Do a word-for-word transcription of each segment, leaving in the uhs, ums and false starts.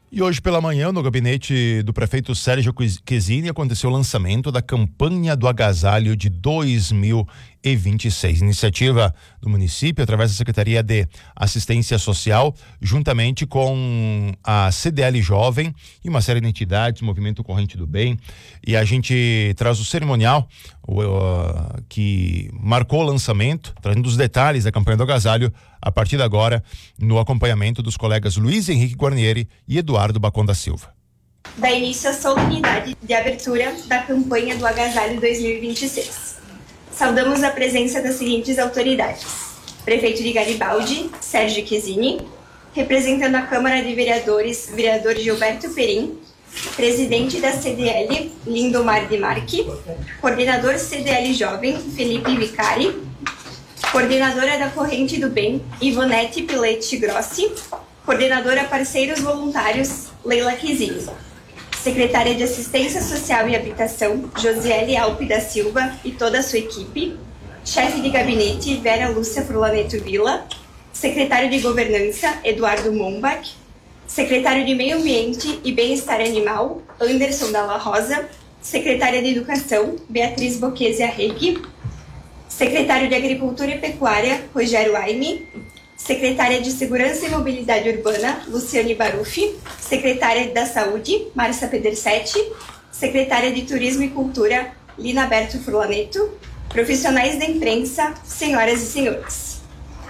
E hoje pela manhã, no gabinete do prefeito Sérgio Quesini, aconteceu o lançamento da campanha do agasalho de dois mil e vinte e seis. Iniciativa do município, através da Secretaria de Assistência Social, juntamente com a C D L Jovem e uma série de entidades, Movimento Corrente do Bem. E a gente traz o cerimonial o, uh, que marcou o lançamento, trazendo os detalhes da campanha do agasalho a partir de agora, no acompanhamento dos colegas Luiz Henrique Guarnieri e Eduardo Bacon da Silva. Dá início à solenidade de abertura da campanha do Agasalho dois mil e vinte e seis. Saudamos a presença das seguintes autoridades: Prefeito de Garibaldi, Sérgio Quesini; representando a Câmara de Vereadores, vereador Gilberto Perim; presidente da C D L, Lindomar de Marque; coordenador C D L Jovem, Felipe Vicari; coordenadora da Corrente do Bem, Ivonete Piletti Grossi; coordenadora Parceiros Voluntários, Leila Quesini; secretária de Assistência Social e Habitação, Josiele Alpe da Silva e toda a sua equipe; chefe de gabinete, Vera Lúcia Frulaneto Vila; secretário de Governança, Eduardo Mombach; secretário de Meio Ambiente e Bem-Estar Animal, Anderson Dalla Rosa; secretária de Educação, Beatriz Boquezia Regui; secretário de Agricultura e Pecuária, Rogério Aime; secretária de Segurança e Mobilidade Urbana, Luciane Baruffi; secretária da Saúde, Márcia Pedersetti; secretária de Turismo e Cultura, Lina Berto Frulaneto; profissionais da imprensa, senhoras e senhores.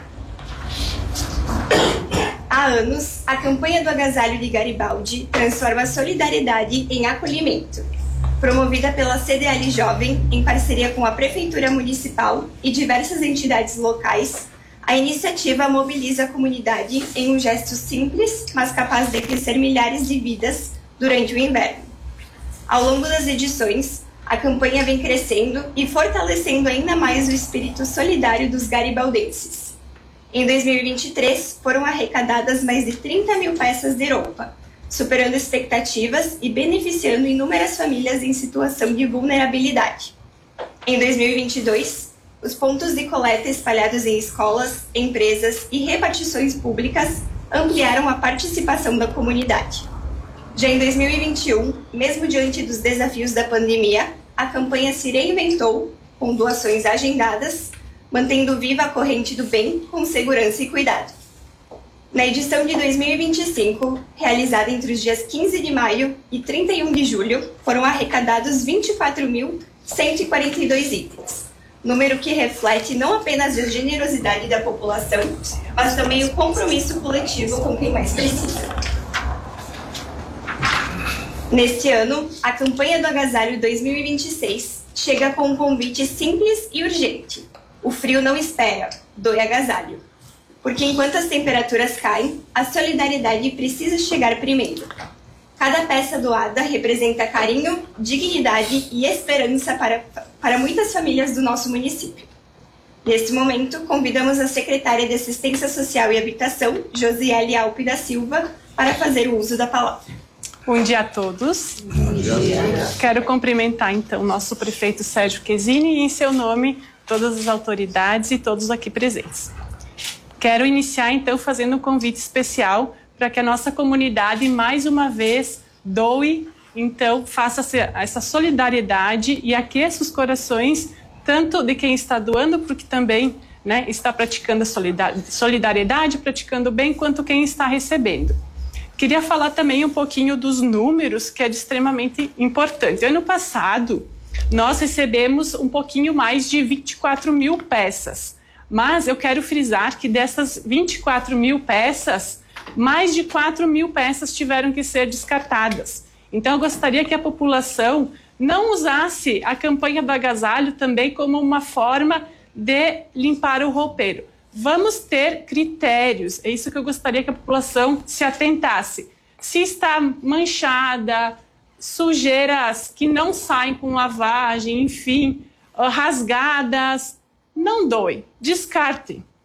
Há anos, a campanha do Agasalho de Garibaldi transforma a solidariedade em acolhimento. Promovida pela C D L Jovem, em parceria com a Prefeitura Municipal e diversas entidades locais, a iniciativa mobiliza a comunidade em um gesto simples, mas capaz de aquecer milhares de vidas durante o inverno. Ao longo das edições, a campanha vem crescendo e fortalecendo ainda mais o espírito solidário dos garibaldenses. Em dois mil e vinte e três, foram arrecadadas mais de trinta mil peças de roupa, superando expectativas e beneficiando inúmeras famílias em situação de vulnerabilidade. Em dois mil e vinte e dois, os pontos de coleta espalhados em escolas, empresas e repartições públicas ampliaram a participação da comunidade. Já em dois mil e vinte e um, mesmo diante dos desafios da pandemia, a campanha se reinventou com doações agendadas, mantendo viva a corrente do bem com segurança e cuidado. Na edição de dois mil e vinte e cinco, realizada entre os dias quinze de maio e trinta e um de julho, foram arrecadados vinte e quatro mil cento e quarenta e dois itens, número que reflete não apenas a generosidade da população, mas também o compromisso coletivo com quem mais precisa. Neste ano, a campanha do Agasalho dois mil e vinte e seis chega com um convite simples e urgente. O frio não espera, doe agasalho. Porque enquanto as temperaturas caem, a solidariedade precisa chegar primeiro. Cada peça doada representa carinho, dignidade e esperança para, para muitas famílias do nosso município. Neste momento, convidamos a secretária de Assistência Social e Habitação, Josiele Alpe da Silva, para fazer o uso da palavra. Bom dia a todos. Bom dia. Quero cumprimentar, então, o nosso prefeito Sérgio Quesini e, em seu nome, todas as autoridades e todos aqui presentes. Quero iniciar, então, fazendo um convite especial para que a nossa comunidade, mais uma vez, doe, então, faça essa solidariedade e aqueça os corações, tanto de quem está doando, porque também, né, está praticando a solidariedade, praticando bem, quanto quem está recebendo. Queria falar também um pouquinho dos números, que é extremamente importante. Ano passado, nós recebemos um pouquinho mais de vinte e quatro mil peças. Mas eu quero frisar que dessas vinte e quatro mil peças, mais de quatro mil peças tiveram que ser descartadas. Então eu gostaria que a população não usasse a campanha do agasalho também como uma forma de limpar o roupeiro. Vamos ter critérios, é isso que eu gostaria que a população se atentasse. Se está manchada, sujeiras que não saem com lavagem, enfim, rasgadas, não doe, descarte.